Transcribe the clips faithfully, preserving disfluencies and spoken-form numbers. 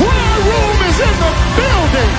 choir room is in the building.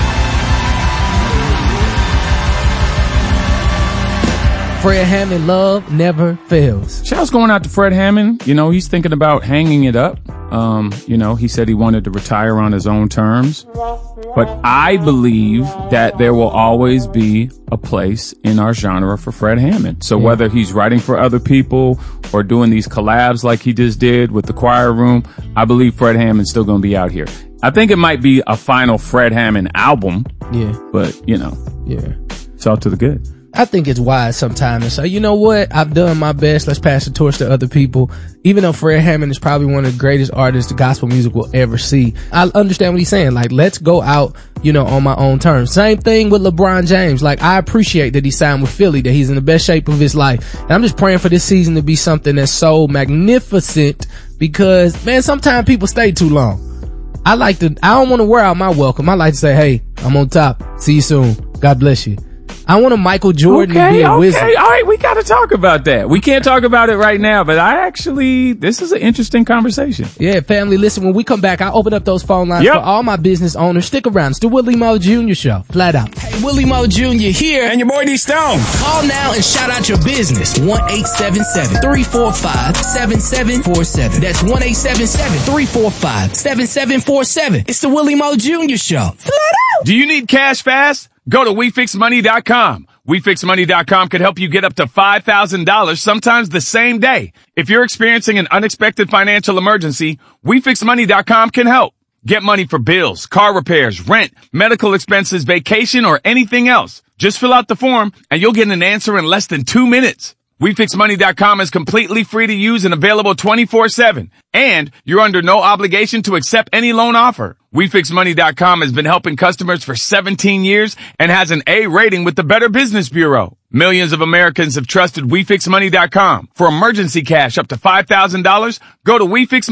Fred Hammond, love never fails. Shout's going out to Fred Hammond. You know, he's thinking about hanging it up. Um, you know, he said he wanted to retire on his own terms. But I believe that there will always be a place in our genre for Fred Hammond. So yeah. whether he's writing for other people or doing these collabs like he just did with the choir room, I believe Fred Hammond's still going to be out here. I think it might be a final Fred Hammond album. Yeah. But, you know. Yeah. It's all to the good. I think it's wise sometimes to say, you know what, I've done my best, let's pass the torch to other people. Even though Fred Hammond is probably one of the greatest artists the gospel music will ever see, I understand what he's saying. Like, let's go out, you know, on my own terms. Same thing with LeBron James. Like, I appreciate that he signed with Philly, that he's in the best shape of his life. And I'm just praying for this season to be something that's so magnificent because, man, sometimes people stay too long. I like to, I don't want to wear out my welcome. I like to say, hey, I'm on top. See you soon. God bless you. I want a Michael Jordan okay, to be a okay. wizard. All right, we got to talk about that. We can't talk about it right now, but I actually, this is an interesting conversation. Yeah, family, listen, when we come back, I'll open up those phone lines yep. for all my business owners. Stick around. It's the Willie Moe Junior Show. Flat out. Hey, Willie Moe Junior here. And your boy D Stone. Call now and shout out your business. one eight seven seven, three four five, seven seven four seven. That's one eight seven seven, three four five, seven seven four seven. It's the Willie Moe Junior Show. Flat out. Do you need cash fast? Go to we fix money dot com. we fix money dot com can help you get up to five thousand dollars sometimes the same day. If you're experiencing an unexpected financial emergency, we fix money dot com can help. Get money for bills, car repairs, rent, medical expenses, vacation, or anything else. Just fill out the form and you'll get an answer in less than two minutes. we fix money dot com is completely free to use and available twenty-four seven. And you're under no obligation to accept any loan offer. we fix money dot com has been helping customers for seventeen years and has an A rating with the Better Business Bureau. Millions of Americans have trusted we fix money dot com. For emergency cash up to five thousand dollars, go to we fix